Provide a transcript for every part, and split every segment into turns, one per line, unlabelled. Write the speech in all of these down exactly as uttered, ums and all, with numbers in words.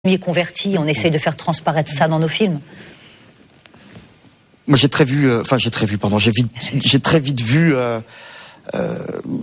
Premier converti, on essaye de faire transparaître ça dans nos films.
Moi, j'ai très vu, enfin, euh, j'ai très vu, pardon, j'ai vite, j'ai très vite vu euh, euh,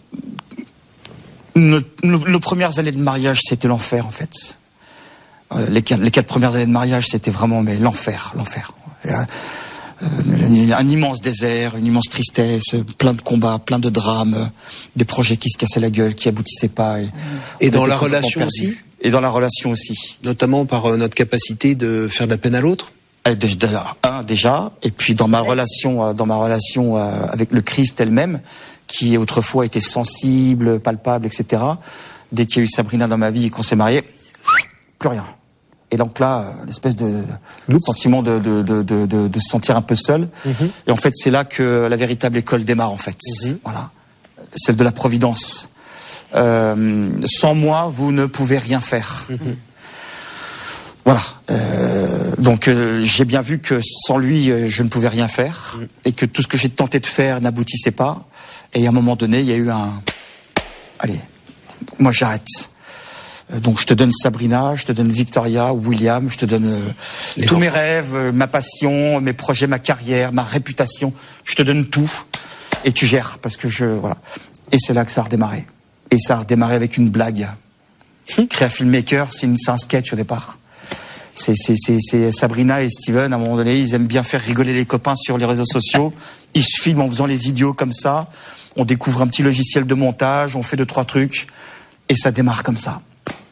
nos, nos, nos premières années de mariage, c'était l'enfer en fait. Euh, les, quatre, les quatre premières années de mariage, c'était vraiment mais l'enfer, l'enfer. Euh, euh, un immense désert, une immense tristesse, plein de combats, plein de drames, des projets qui se cassaient la gueule, qui aboutissaient pas. Et,
et dans la relation aussi.
Et dans la relation aussi.
Notamment par euh, notre capacité de faire de la peine à l'autre.
Un déjà, et puis dans ma relation, dans ma relation avec le Christ elle-même, qui autrefois était sensible, palpable, et cetera. Dès qu'il y a eu Sabrina dans ma vie et qu'on s'est mariés, plus rien. Et donc là, l'espèce de Oups. sentiment de, de, de, de, de, de se sentir un peu seul. Mm-hmm. Et en fait, c'est là que la véritable école démarre, en fait. Mm-hmm. Voilà, celle de la providence. Euh, sans moi, vous ne pouvez rien faire. Mm-hmm. Voilà. Euh, donc euh, j'ai bien vu que sans lui, euh, je ne pouvais rien faire, mm. et que tout ce que j'ai tenté de faire n'aboutissait pas. Et à un moment donné, il y a eu un... Allez, moi j'arrête. Euh, donc je te donne Sabrina, je te donne Victoria, William, je te donne euh, tous enfants. Mes rêves, euh, ma passion, mes projets, ma carrière, ma réputation. Je te donne tout et tu gères parce que je... Voilà. Et c'est là que ça a redémarré. Et ça a redémarré avec une blague. Mm. Créa Filmmaker, c'est, une, c'est un sketch au départ. C'est, c'est, c'est, c'est Sabrina et Steven, à un moment donné, ils aiment bien faire rigoler les copains sur les réseaux sociaux. Ils se filment en faisant les idiots comme ça. On découvre un petit logiciel de montage, on fait deux, trois trucs. Et ça démarre comme ça.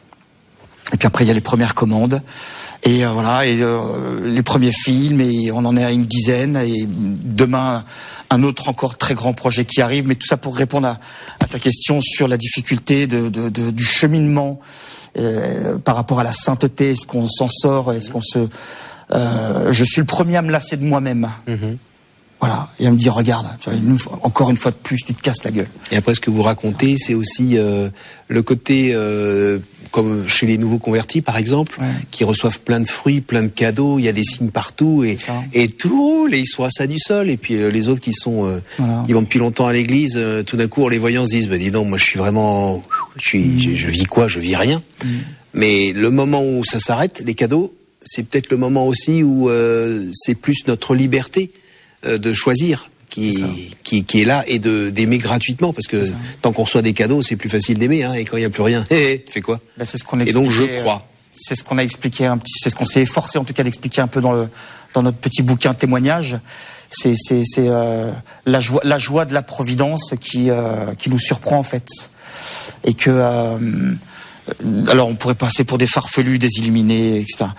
Et puis après, il y a les premières commandes. Et euh, voilà, et euh, les premiers films. Et on en est à une dizaine. Et demain, un autre encore très grand projet qui arrive. Mais tout ça pour répondre à, à ta question sur la difficulté de, de, de, du cheminement. Euh, par rapport à la sainteté, est-ce qu'on s'en sort, est-ce qu'on se... Euh, je suis le premier à me lasser de moi-même. Mm-hmm. Voilà, et à me dire, regarde, tu vois, une, encore une fois de plus, tu te casses la gueule.
Et après, ce que vous racontez, c'est aussi euh, le côté, euh, comme chez les nouveaux convertis, par exemple, ouais. qui reçoivent plein de fruits, plein de cadeaux, il y a des signes partout, et, et tout roule, et ils sont à ça du sol. Et puis euh, les autres qui sont, euh, voilà. qui vont depuis longtemps à l'église, euh, tout d'un coup, en les voyant, se disent, bah, dis donc, moi, je suis vraiment... Je, suis, mmh. je, je vis quoi? Je vis rien. Mmh. Mais le moment où ça s'arrête, les cadeaux, c'est peut-être le moment aussi où euh, c'est plus notre liberté euh, de choisir qui, qui, qui est là et de d'aimer gratuitement, parce que tant qu'on reçoit des cadeaux, c'est plus facile d'aimer, hein, et quand il n'y a plus rien, hé, hé, tu fais quoi?
Ben, c'est ce qu'on
et donc je crois.
C'est ce qu'on a expliqué un petit, c'est ce qu'on s'est efforcé en tout cas d'expliquer un peu dans le dans notre petit bouquin témoignage. C'est c'est c'est euh, la joie la joie de la providence qui euh, qui nous surprend en fait, et que euh, alors on pourrait passer pour des farfelus, des illuminés, et cetera.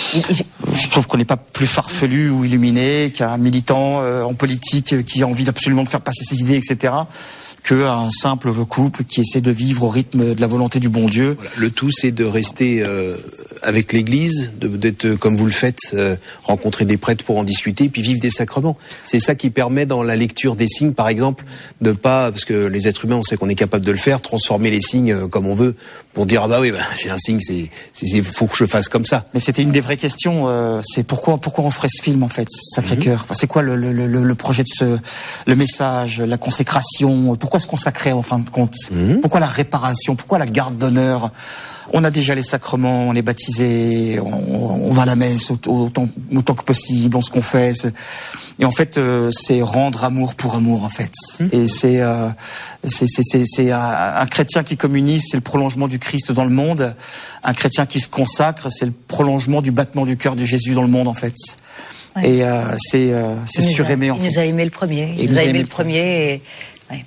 Je trouve qu'on n'est pas plus farfelu ou illuminé qu'un militant euh, en politique qui a envie absolument de faire passer ses idées, et cetera, qu'un simple couple qui essaie de vivre au rythme de la volonté du bon Dieu.
Voilà. Le tout, c'est de rester euh, avec l'Église, de, d'être comme vous le faites, euh, rencontrer des prêtres pour en discuter, puis vivre des sacrements. C'est ça qui permet, dans la lecture des signes, par exemple, de pas, parce que les êtres humains, on sait qu'on est capable de le faire, transformer les signes euh, comme on veut, pour dire ah bah oui, bah, c'est un signe, c'est, c'est, faut que je fasse comme ça.
Mais c'était une des vraies questions. Euh, c'est pourquoi, pourquoi on ferait ce film en fait, Sacré-Cœur. Enfin, c'est quoi le, le, le, le projet de ce, le message, la consécration. Pourquoi se consacrer en fin de compte? Mmh. Pourquoi la réparation? Pourquoi la garde d'honneur? On a déjà les sacrements, on est baptisé, on, on va à la messe autant, autant que possible, on se confesse. Et en fait, euh, c'est rendre amour pour amour, en fait. Mmh. Et c'est, euh, c'est, c'est, c'est, c'est un, un chrétien qui communise, c'est le prolongement du Christ dans le monde. Un chrétien qui se consacre, c'est le prolongement du battement du cœur de Jésus dans le monde, en fait. Ouais. Et euh, c'est, euh, c'est surémé, en fait.
Il nous a aimé le premier. Il, il nous a aimé le premier. Et... Ouais.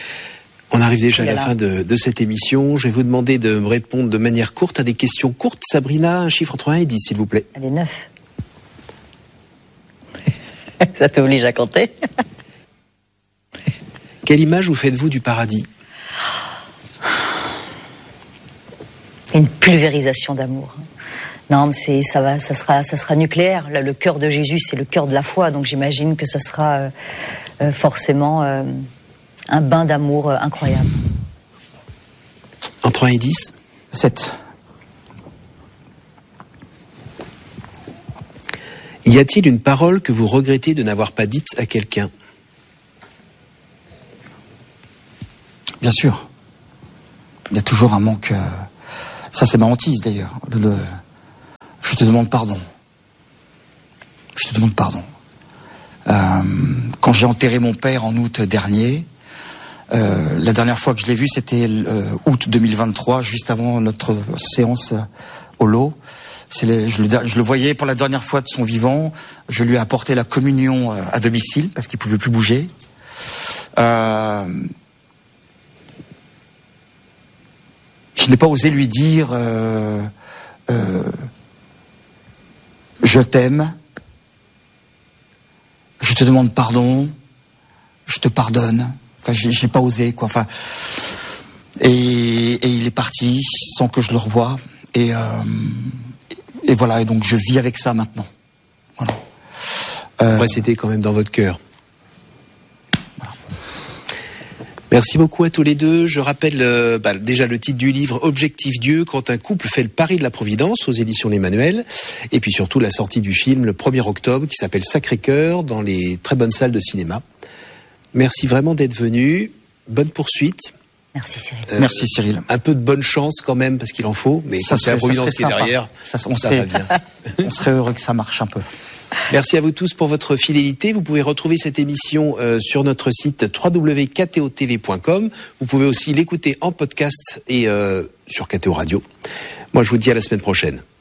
On arrive déjà à la fin de, de cette émission. Je vais vous demander de me répondre de manière courte à des questions courtes. Sabrina, un chiffre entre un et dix, s'il vous plaît.
Allez, neuf. Ça t'oblige à compter.
Quelle image vous faites-vous du paradis?
Une pulvérisation d'amour. Non, mais c'est, ça va, ça sera, ça sera nucléaire. Là, le cœur de Jésus, c'est le cœur de la foi. Donc j'imagine que ça sera euh, euh, forcément... Euh, un bain d'amour incroyable.
Entre un et dix?
sept.
Y a-t-il une parole que vous regrettez de n'avoir pas dite à quelqu'un?
Bien sûr. Il y a toujours un manque... Euh... Ça, c'est ma hantise, d'ailleurs. De, te demande pardon. Je te demande pardon. Euh, quand j'ai enterré mon père en août dernier, euh, la dernière fois que je l'ai vu, c'était euh, août deux mille vingt-trois, juste avant notre séance au lot. C'est les, je, le, je le voyais pour la dernière fois de son vivant. Je lui ai apporté la communion à domicile parce qu'il pouvait plus bouger. Euh, je n'ai pas osé lui dire euh, euh, je t'aime, je te demande pardon, je te pardonne. Enfin, j'ai, j'ai pas osé quoi. Enfin, et, et il est parti sans que je le revoie. Et euh, Et voilà, et donc je vis avec ça maintenant. Voilà.
Euh, Après, c'était quand même dans votre cœur. Voilà. Merci beaucoup à tous les deux. Je rappelle euh, bah, déjà le titre du livre Objectif Dieu, quand un couple fait le pari de la Providence, aux éditions l'Emmanuel. Et puis surtout la sortie du film le premier octobre qui s'appelle Sacré-Cœur dans les très bonnes salles de cinéma. Merci vraiment d'être venu. Bonne poursuite.
Merci Cyril.
Euh, Merci Cyril.
Un peu de bonne chance quand même, parce qu'il en faut, mais ça c'est la Providence qui est derrière,
ça, on, ça serait, va bien. On serait heureux que ça marche un peu.
Merci à vous tous pour votre fidélité. Vous pouvez retrouver cette émission euh, sur notre site w w w point k t o t v point com. Vous pouvez aussi l'écouter en podcast et euh, sur K T O Radio. Moi je vous dis à la semaine prochaine.